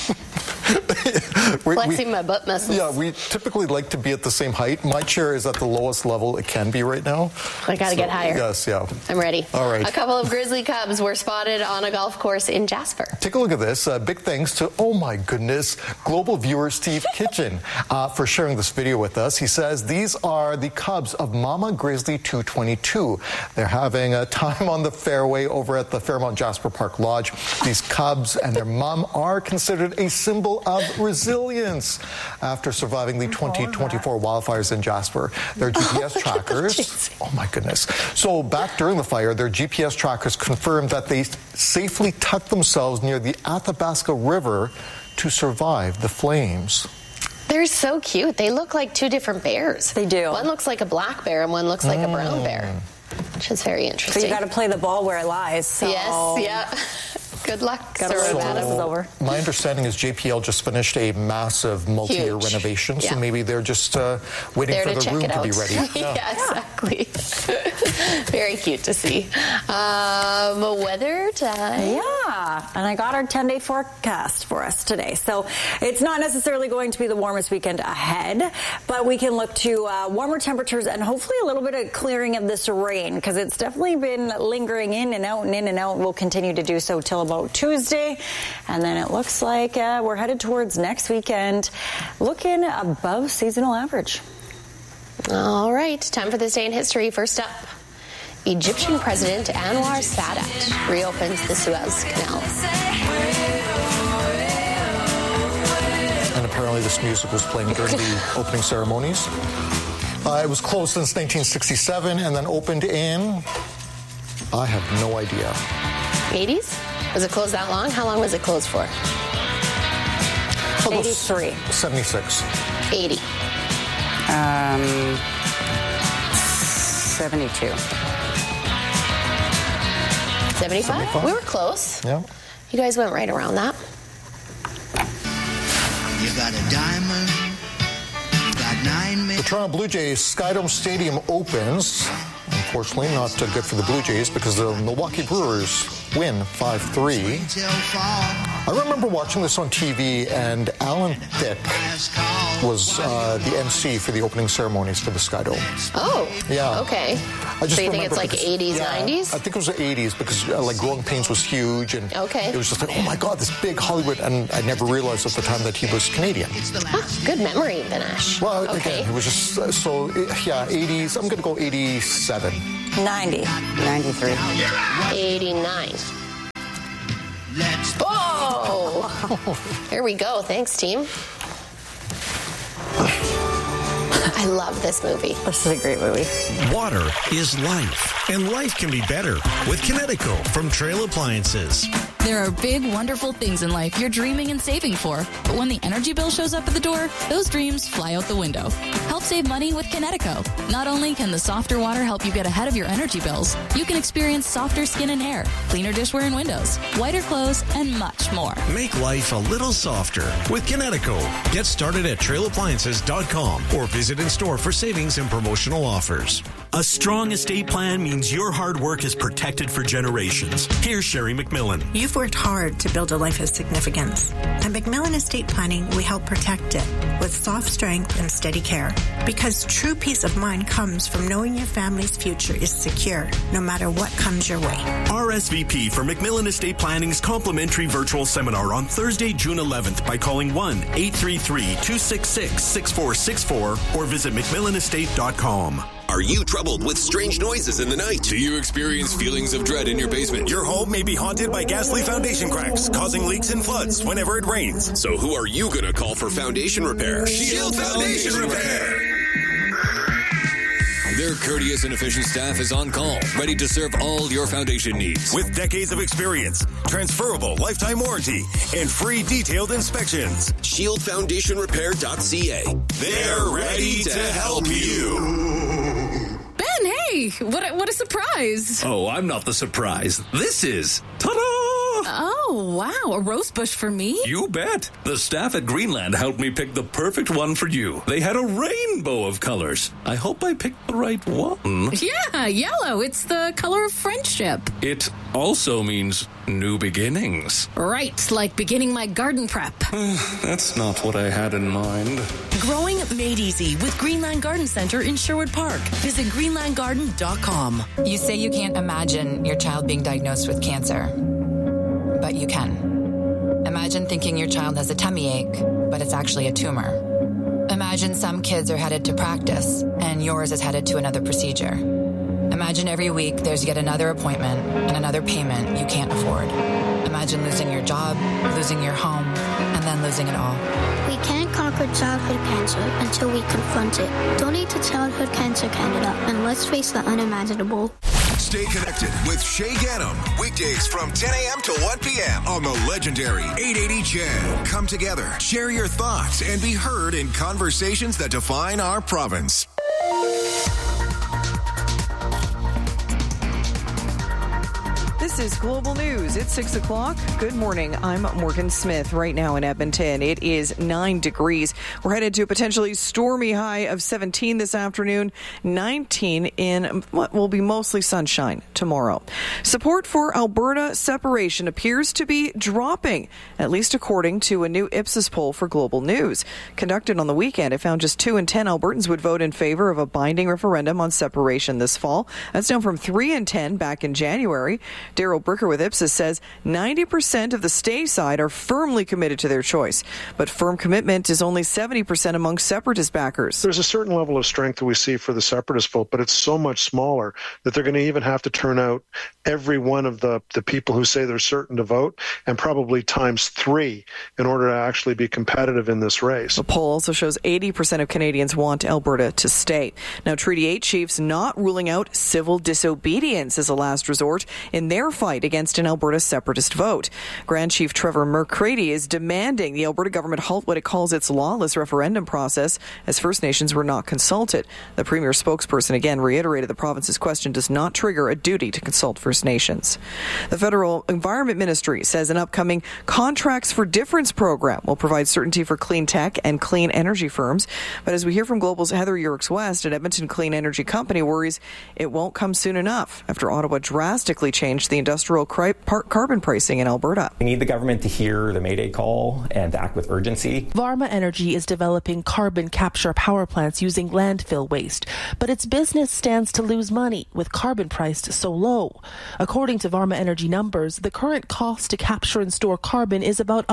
Flexing my butt muscles. Yeah, we typically like to be at the same height. My chair is at the lowest level it can be right now. I got to get higher. Yes, yeah. I'm ready. All right. A couple of grizzly cubs were spotted on a golf course in Jasper. Take a look at this. Big thanks to, oh my goodness, global viewer Steve Kitchen for sharing this video with us. He says these are the cubs of Mama Grizzly 222. They're having a time on the fairway over at the Fairmont Jasper Park Lodge. These cubs and their mom are considered a symbol of resilience after surviving the 2024 wildfires in Jasper. Their GPS trackers, oh my goodness. So back during the fire, their GPS trackers confirmed that they safely tucked themselves near the Athabasca River to survive the flames. They're so cute. They look like two different bears. They do. One looks like a black bear and one looks like a brown bear, which is very interesting. So you got to play the ball where it lies. So. Yes, yeah. Good luck, Sir. This is over. My understanding is JPL just finished a massive multi-year renovation, so maybe they're just waiting for the room to be ready. Yeah, exactly. Very cute to see. Weather time. Yeah, and I got our 10-day forecast for us today. So it's not necessarily going to be the warmest weekend ahead, but we can look to warmer temperatures and hopefully a little bit of clearing of this rain, because it's definitely been lingering in and out and in and out. We'll continue to do so till about Tuesday, and then it looks like we're headed towards next weekend looking above seasonal average. All right, time for this day in history. First up, Egyptian President Anwar Sadat reopens the Suez Canal. And apparently this music was playing during the opening ceremonies. It was closed since 1967 and then opened in, I have no idea. 80s? Was it closed that long? How long was it closed for? 83. 76. 80. 72. 75? We were close. Yeah. You guys went right around that. You got a diamond. You got 9 minutes. The Toronto Blue Jays Skydome Stadium opens. Unfortunately, not good for the Blue Jays because the Milwaukee Brewers win 5-3. I remember watching this on TV, and Alan Thicke was the MC for the opening ceremonies for the Skydome. Oh, yeah. Okay. I just so you think it's like 80s, 90s? I think it was the 80s because like Growing Pains was huge, and it was just like, oh my God, this big Hollywood, and I never realized at the time that he was Canadian. Good memory, Vinesh. Well, again, it was just, 80s, I'm going to go 87. 90. 93. 89. Oh! Here we go. Thanks, team. I love this movie. This is a great movie. Water is life, and life can be better with Kinetico from Trail Appliances. There are big, wonderful things in life you're dreaming and saving for. But when the energy bill shows up at the door, those dreams fly out the window. Help save money with Kinetico. Not only can the softer water help you get ahead of your energy bills, you can experience softer skin and hair, cleaner dishware and windows, whiter clothes, and much more. Make life a little softer with Kinetico. Get started at trailappliances.com or visit in store for savings and promotional offers. A strong estate plan means your hard work is protected for generations. Here's Sherry McMillan. You've worked hard to build a life of significance. At McMillan Estate Planning, we help protect it with soft strength and steady care. Because true peace of mind comes from knowing your family's future is secure, no matter what comes your way. RSVP for McMillan Estate Planning's complimentary virtual seminar on Thursday, June 11th by calling 1-833-266-6464 or visit McMillanestate.com. Are you troubled with strange noises in the night? Do you experience feelings of dread in your basement? Your home may be haunted by ghastly foundation cracks, causing leaks and floods whenever it rains. So who are you going to call for foundation repair? Shield Foundation Repair! Their courteous and efficient staff is on call, ready to serve all your foundation needs. With decades of experience, transferable lifetime warranty, and free detailed inspections. ShieldFoundationRepair.ca. They're ready to help you. Ben, hey! What a surprise! Oh, I'm not the surprise. This is... Ta-da! Oh. Oh, wow. A rose bush for me? You bet. The staff at Greenland helped me pick the perfect one for you. They had a rainbow of colors. I hope I picked the right one. Yeah, yellow. It's the color of friendship. It also means new beginnings. Right, like beginning my garden prep. That's not what I had in mind. Growing made easy with Greenland Garden Center in Sherwood Park. Visit greenlandgarden.com. You say you can't imagine your child being diagnosed with cancer, but you can. Imagine thinking your child has a tummy ache, but it's actually a tumor. Imagine some kids are headed to practice and yours is headed to another procedure. Imagine every week there's yet another appointment and another payment you can't afford. Imagine losing your job, losing your home, and then losing it all. We can't conquer childhood cancer until we confront it. Donate to Childhood Cancer Canada and let's face the unimaginable. Stay connected with Shay Ganem. Weekdays from 10 a.m. to 1 p.m. on the legendary 880 CHED. Come together, share your thoughts, and be heard in conversations that define our province. This is Global News. It's 6 o'clock. Good morning. I'm Morgan Smith. Right now in Edmonton, it is 9 degrees. We're headed to a potentially stormy high of 17 this afternoon, 19 in what will be mostly sunshine tomorrow. Support for Alberta separation appears to be dropping, at least according to a new Ipsos poll for Global News. Conducted on the weekend, it found just 2 in 10 Albertans would vote in favor of a binding referendum on separation this fall. That's down from 3 in 10 back in January. Daryl Bricker with Ipsos says 90% of the stay side are firmly committed to their choice, but firm commitment is only 70% among separatist backers. There's a certain level of strength that we see for the separatist vote, but it's so much smaller that they're going to even have to turn out every one of the people who say they're certain to vote, and probably times 3 in order to actually be competitive in this race. The poll also shows 80% of Canadians want Alberta to stay. Now, Treaty 8 chiefs not ruling out civil disobedience as a last resort in their fight against an Alberta separatist vote. Grand Chief Trevor McCready is demanding the Alberta government halt what it calls its lawless referendum process, as First Nations were not consulted. The Premier's spokesperson again reiterated the province's question does not trigger a duty to consult First Nations. The Federal Environment Ministry says an upcoming Contracts for Difference program will provide certainty for clean tech and clean energy firms. But as we hear from Global's Heather Yerkes-West at Edmonton Clean Energy Company, worries it won't come soon enough after Ottawa drastically changed the industrial carbon pricing in Alberta. We need the government to hear the Mayday call and to act with urgency. Varma Energy is developing carbon capture power plants using landfill waste, but its business stands to lose money with carbon priced so low. According to Varma Energy numbers, the current cost to capture and store carbon is about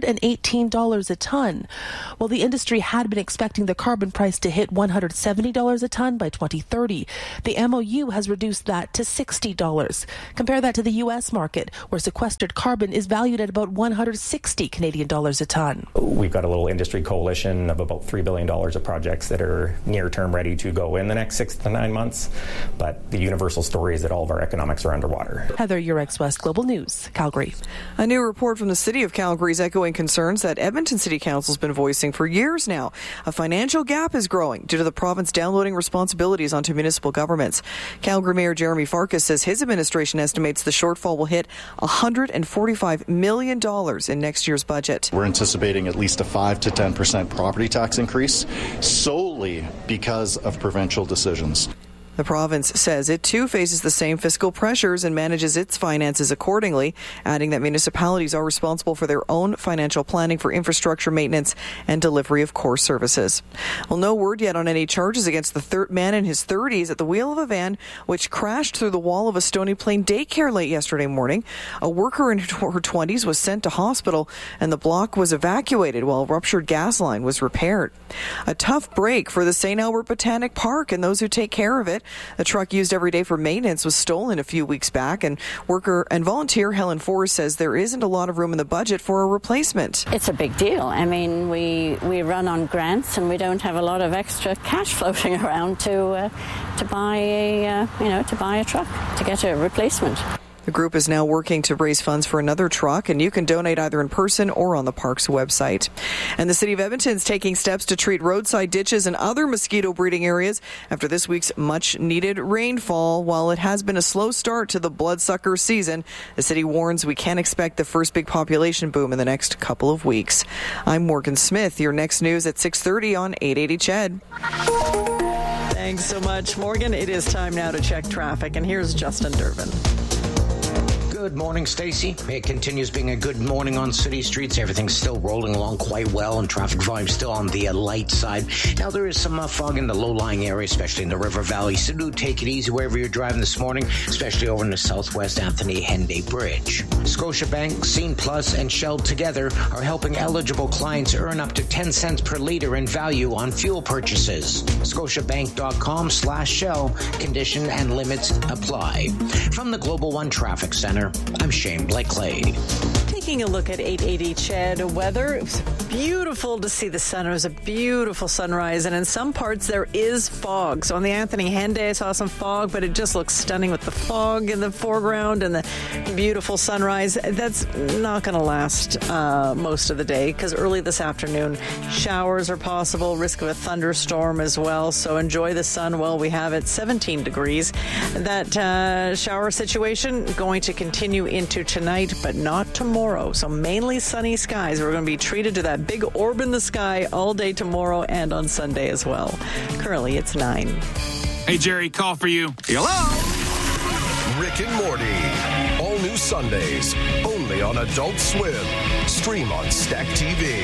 $118 a ton. While the industry had been expecting the carbon price to hit $170 a ton by 2030, the MOU has reduced that to $60. Compare that to the U.S. market, where sequestered carbon is valued at about 160 Canadian dollars a ton. We've got a little industry coalition of about $3 billion of projects that are near-term ready to go in the next 6 to 9 months, but the universal story is that all of our economics are underwater. Heather Yerkes-West, Global News, Calgary. A new report from the City of Calgary is echoing concerns that Edmonton City Council has been voicing for years now. A financial gap is growing due to the province downloading responsibilities onto municipal governments. Calgary Mayor Jeremy Farkas says his administration estimates the shortfall will hit $145 million in next year's budget. We're anticipating at least a 5 to 10% property tax increase solely because of provincial decisions. The province says it too faces the same fiscal pressures and manages its finances accordingly, adding that municipalities are responsible for their own financial planning for infrastructure maintenance and delivery of core services. Well, no word yet on any charges against the man in his 30s at the wheel of a van which crashed through the wall of a Stony Plain daycare late yesterday morning. A worker in her 20s was sent to hospital and the block was evacuated while a ruptured gas line was repaired. A tough break for the St. Albert Botanic Park and those who take care of it. A truck used every day for maintenance was stolen a few weeks back, and worker and volunteer Helen Forrest says there isn't a lot of room in the budget for a replacement. It's a big deal. I mean, we run on grants, and we don't have a lot of extra cash floating around to buy a truck, to get a replacement. The group is now working to raise funds for another truck, and you can donate either in person or on the park's website. And the City of Edmonton is taking steps to treat roadside ditches and other mosquito breeding areas after this week's much-needed rainfall. While it has been a slow start to the bloodsucker season, the city warns we can't expect the first big population boom in the next couple of weeks. I'm Morgan Smith. Your next news at 6:30 on 880 CHED. Thanks so much, Morgan. It is time now to check traffic, and here's Justin Durbin. Good morning, Stacey. It continues being a good morning on city streets. Everything's still rolling along quite well, and traffic volume still on the light side. Now, there is some fog in the low-lying area, especially in the River Valley. So do take it easy wherever you're driving this morning, especially over in the Southwest Anthony Henday Bridge. Scotiabank, Scene Plus, and Shell together are helping eligible clients earn up to 10 cents per liter in value on fuel purchases. Scotiabank.com/Shell. Condition and limits apply. From the Global One Traffic Center, I'm Shane Blakely. Taking a look at 880 CHED weather, it was beautiful to see the sun. It was a beautiful sunrise, and in some parts there is fog. So on the Anthony Henday, I saw some fog, but it just looks stunning with the fog in the foreground and the beautiful sunrise. That's not going to last most of the day, because early this afternoon, showers are possible, risk of a thunderstorm as well. So enjoy the sun while we have it. 17 degrees. That shower situation going to continue into tonight, but not tomorrow. So mainly sunny skies. We're going to be treated to that big orb in the sky all day tomorrow and on Sunday as well. Currently, it's 9. Hey, Jerry, call for you. Hello? Rick and Morty. All new Sundays, only on Adult Swim. Stream on Stack TV.